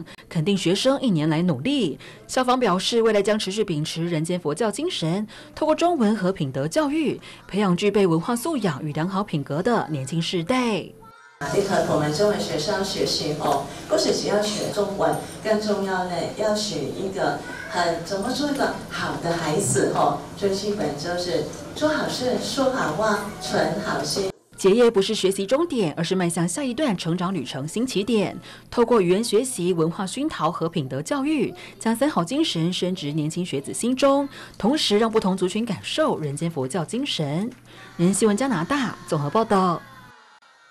肯定学生1年来努力。校方表示，未来将持续秉持人间佛教精神，透过中文和品德教育，培养具备文化素养与良好品格的年轻世代。 一和我们中文学生学习不是只要学中文，更重要的要学一个怎么做一个好的孩子最基本就是做好事、说好话、存好心。 结业不是学习终点，而是迈向下一段成长旅程新起点。透过语言学习、文化熏陶和品德教育，将三好精神深植年轻学子心中，同时让不同族群感受人间佛教精神。人新闻加拿大综合报道。